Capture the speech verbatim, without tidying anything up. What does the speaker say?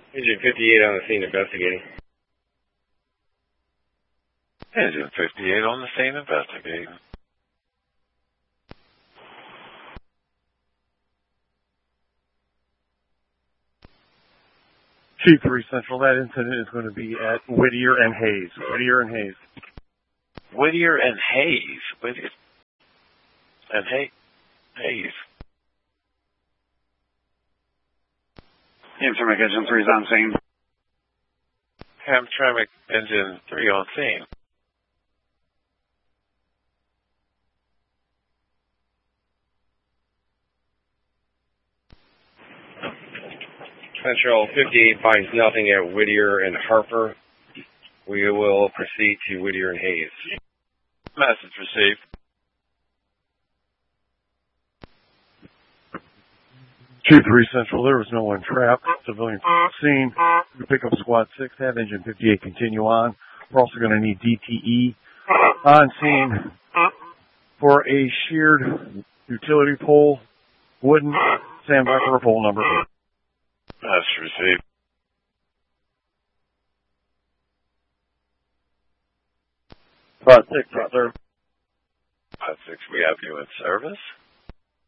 Engine fifty-eight on the scene investigating. Engine fifty-eight on the scene investigating. Chief three Central, that incident is going to be at Whittier and Hayes. Whittier and Hayes. Whittier and Hayes. Whittier and Hay Hayes. Hamtramck Engine three is on scene. Hamtramck Engine three on scene. Central fifty-eight finds nothing at Whittier and Harper. We will proceed to Whittier and Hayes. Message received. Chief three Central, there was no one trapped. Civilian scene. We pick up Squad six, have Engine fifty-eight continue on. We're also going to need D T E on scene for a sheared utility pole, wooden, stand by for a pole number. Message received. Squad six, sir. Squad six, we have you in service.